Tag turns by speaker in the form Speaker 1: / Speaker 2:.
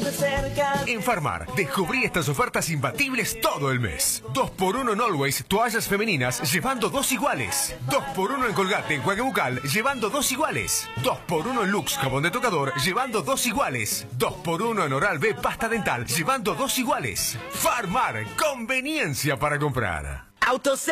Speaker 1: siempre cerca.
Speaker 2: En Farmar, descubrí estas ofertas imbatibles todo el mes. 2x1 en Always, toallas femeninas, llevando 2 iguales. 2x1 en Colgate, enjuague bucal, llevando 2 iguales. 2x1 en Lux, jabón de tocador, llevando 2 iguales. 2x1 en Oral-B, pasta dental, llevando 2 iguales. Farmar, conveniencia para comprar.